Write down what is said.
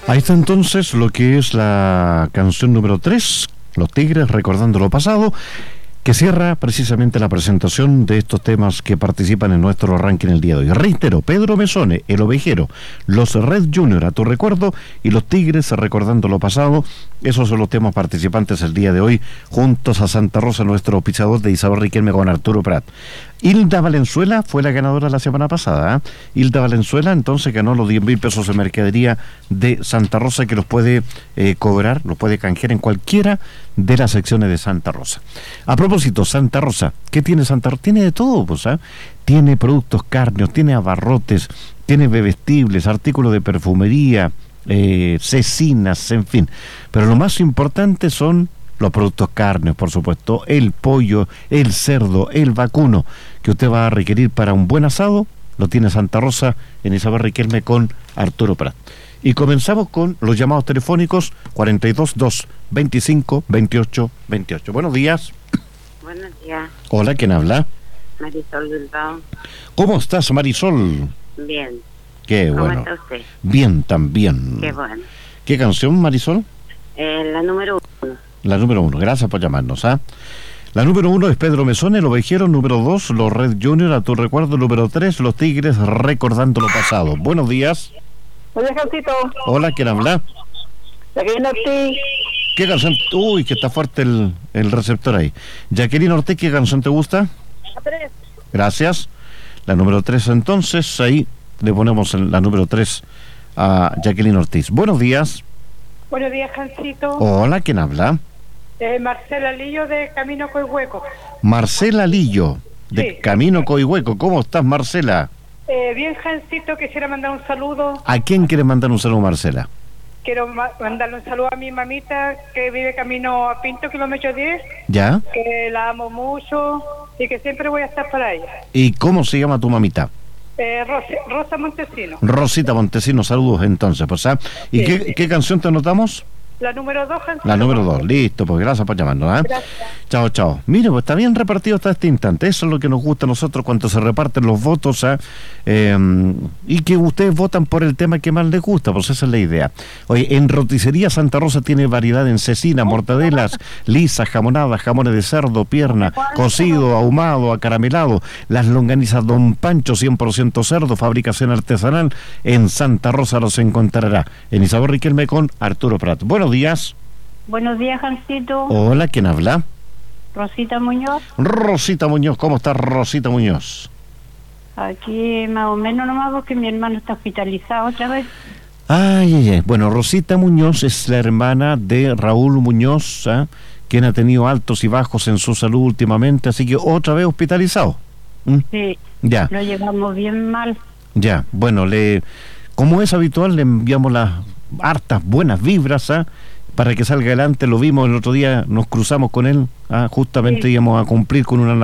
Ahí está entonces lo que es la canción número 3, Los Tigres recordando lo pasado, que cierra precisamente la presentación de estos temas que participan en nuestro ranking el día de hoy. Reitero, Pedro Mesone, El Ovejero, Los Red Junior, A Tu Recuerdo, y Los Tigres recordando lo pasado. Esos son los temas participantes el día de hoy, juntos a Santa Rosa, nuestro pichador de Isabel Riquelme con Arturo Prat. Hilda Valenzuela fue la ganadora la semana pasada, Hilda Valenzuela entonces ganó los 10.000 pesos de mercadería de Santa Rosa, que los puede cobrar, los puede canjear en cualquiera de las secciones de Santa Rosa. A propósito, Santa Rosa, ¿qué tiene Santa Rosa? Tiene de todo, pues, tiene productos cárneos, tiene abarrotes, tiene bebestibles, artículos de perfumería, cecinas, en fin. Pero lo más importante son los productos cárneos, por supuesto, el pollo, el cerdo, el vacuno, que usted va a requerir para un buen asado, lo tiene Santa Rosa en Isabel Riquelme con Arturo Prat. Y comenzamos con los llamados telefónicos 422 25 28 28. Buenos días. Buenos días. Hola, ¿quién habla? Marisol Bilbao. ¿Cómo estás, Marisol? Bien. Qué ¿Cómo bueno. está usted? Bien, también. Qué bueno. ¿Qué canción, Marisol? La número 1. La número 1, gracias por llamarnos, La número 1 es Pedro Mesone, El Ovejero. Número 2, Los Red Junior, A Tu Recuerdo. Número 3, Los Tigres recordando lo pasado. Buenos días. Oye, Jancito. Hola, ¿quién habla? Jacqueline Ortiz. ¿Qué canción? Uy, que está fuerte el receptor ahí. Jacqueline Ortiz, ¿qué canción te gusta? La 3. Gracias. La número 3 entonces, ahí le ponemos la número 3 a Jacqueline Ortiz. Buenos días. Buenos días, Jancito. Hola, ¿quién habla? Marcela Lillo de Camino Coihueco. Marcela Lillo, de Sí. Camino Coihueco. ¿Cómo estás, Marcela? Bien, Jancito, quisiera mandar un saludo. ¿A quién quieres mandar un saludo, Marcela? Quiero mandarle un saludo a mi mamita que vive camino a Pinto, kilómetro 10, ¿Ya? que la amo mucho y que siempre voy a estar para ella. ¿Y cómo se llama tu mamita? Rosa Montesino. Rosita Montesino, saludos entonces, pues, ¿Y Sí. qué canción te anotamos? La número 2, Jancito. La número 2, listo, pues gracias por llamarnos, Gracias. Chao, chao. Mire, pues está bien repartido hasta este instante. Eso es lo que nos gusta a nosotros cuando se reparten los votos, y que ustedes votan por el tema que más les gusta, pues esa es la idea. Oye, en Roticería Santa Rosa tiene variedad en cecina, mortadelas, lisas, jamonadas, jamones de cerdo, pierna, cocido, ahumado, acaramelado, las longanizas Don Pancho 100% cerdo, fabricación artesanal. En Santa Rosa los encontrará. En Isabel Riquelme con Arturo Prat. Buenos días. Buenos días, Jancito. Hola, ¿quién habla? Rosita Muñoz. Rosita Muñoz, ¿cómo está Rosita Muñoz? Aquí más o menos nomás porque mi hermano está hospitalizado otra vez. Ay. Bueno, Rosita Muñoz es la hermana de Raúl Muñoz, quien ha tenido altos y bajos en su salud últimamente, así que otra vez hospitalizado. Sí, Ya, lo llevamos bien mal. ya. Bueno, como es habitual, le enviamos las hartas buenas vibras, para que salga adelante. Lo vimos el otro día, nos cruzamos con él, justamente Sí. íbamos a cumplir con una